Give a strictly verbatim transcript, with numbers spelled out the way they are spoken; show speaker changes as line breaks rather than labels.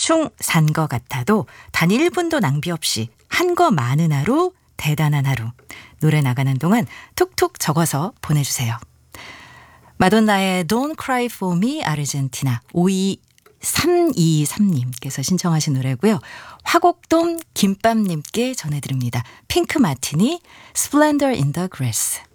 대충 산 것 같아도 단 일 분도 낭비 없이 한 거 많은 하루, 대단한 하루. 노래 나가는 동안 툭툭 적어서 보내주세요. 마돈나의 Don't Cry For Me 아르헨티나 오이삼이삼님께서 신청하신 노래고요. 화곡동 김밥님께 전해드립니다. 핑크 마티니 Splendor in the Grass.